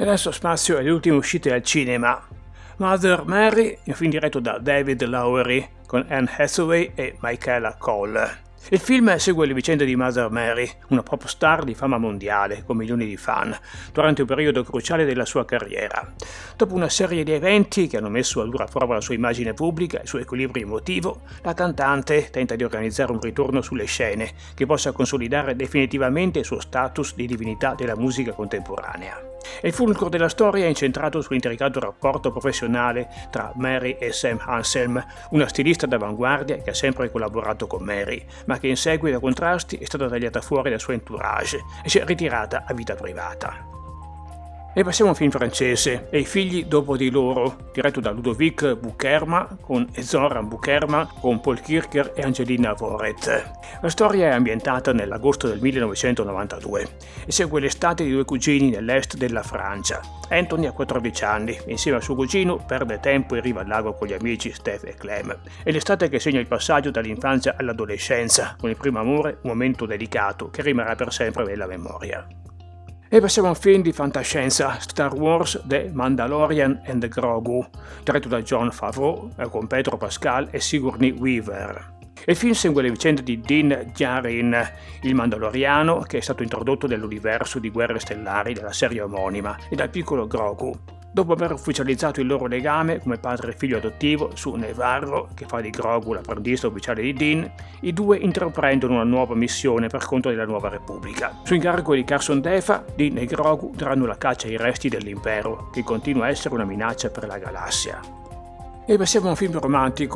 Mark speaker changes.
Speaker 1: Adesso spazio alle ultime uscite al cinema. Mother Mary, un film diretto da David Lowery con Anne Hathaway e Michaela Cole. Il film segue le vicende di Mother Mary, una pop star di fama mondiale con milioni di fan, durante un periodo cruciale della sua carriera. Dopo una serie di eventi che hanno messo a dura prova la sua immagine pubblica e il suo equilibrio emotivo, la cantante tenta di organizzare un ritorno sulle scene che possa consolidare definitivamente il suo status di divinità della musica contemporanea. Il fulcro della storia è incentrato sull'intricato rapporto professionale tra Mary e Sam Anselm, una stilista d'avanguardia che ha sempre collaborato con Mary, ma che in seguito a contrasti è stata tagliata fuori dal suo entourage e si è ritirata a vita privata. E passiamo a un film francese, E i figli dopo di loro, diretto da Ludovic Boukherma e Zoran Boukherma con Paul Kircher e Angelina Voret. La storia è ambientata nell'agosto del 1992 e segue l'estate di due cugini nell'est della Francia. Anthony ha 14 anni e insieme al suo cugino perde tempo in riva al lago con gli amici Steph e Clem. È l'estate che segna il passaggio dall'infanzia all'adolescenza, con il primo amore, un momento delicato che rimarrà per sempre nella memoria. E passiamo a un film di fantascienza, Star Wars The Mandalorian and Grogu, diretto da Jon Favreau con Pedro Pascal e Sigourney Weaver. Il film segue le vicende di Din Djarin, il Mandaloriano che è stato introdotto nell'universo di Guerre Stellari della serie omonima, e dal piccolo Grogu. Dopo aver ufficializzato il loro legame come padre e figlio adottivo su Nevarro, che fa di Grogu l'apprendista ufficiale di Din, i due intraprendono una nuova missione per conto della Nuova Repubblica. Su incarico di Carson Defa, Din e Grogu daranno la caccia ai resti dell'impero, che continua a essere una minaccia per la galassia. E passiamo a un film romantico